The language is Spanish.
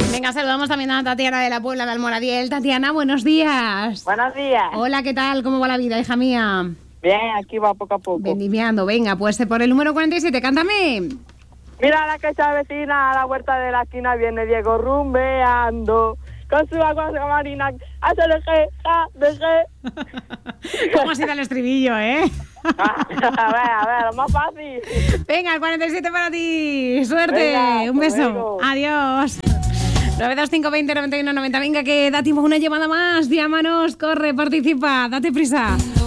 Venga, saludamos también a Tatiana de la Puebla de Almoradiel. Tatiana, buenos días. Buenos días. Hola, ¿qué tal? ¿Cómo va la vida, hija mía? Bien, aquí va poco a poco. Vendimiando, venga, pues por el número 47, cántame. Mira la que se avecina a la huerta de la esquina, viene Diego rumbeando. Con su agua marina, hace de G. ¿Cómo ha sido el estribillo, eh? A ver, lo más fácil. Venga, el 47 para ti. Suerte. Venga, un beso. luego. Adiós. 925209190. Venga, que da tiempo una llamada más. Llámanos, corre, participa, date prisa.